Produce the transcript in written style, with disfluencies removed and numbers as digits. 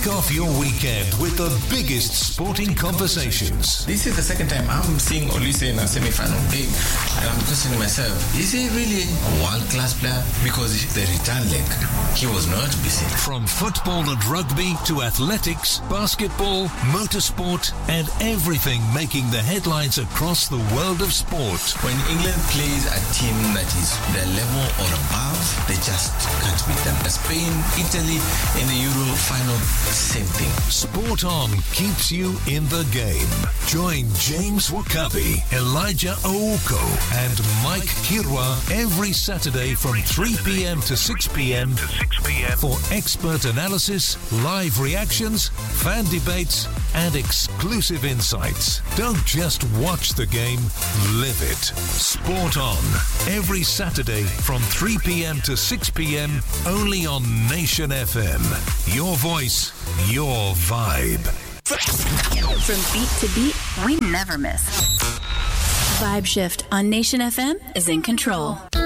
Off your weekend with the biggest sporting conversations. This is the second time I'm seeing Olise in a semi-final game, and I'm questioning myself, is he really a world-class player? Because the return leg, he was not to be seen. From football and rugby to athletics, basketball, motorsport, and everything making the headlines across the world of sport. When England plays a team that is their level or above, they just can't beat them. Spain, Italy in the Euro final, same thing. Sport On keeps you in the game. Join James Wakabi, Elijah Ouko, and Mike Kirwa every Saturday from 3 p.m. to 6 p.m. for expert analysis, live reactions, fan debates, and exclusive insights. Don't just watch the game, live it. Sport On, every Saturday from 3 p.m. to 6 p.m. only on Nation FM. Your voice, your vibe. From beat to beat, we never miss. Vibe Shift on Nation FM is in control.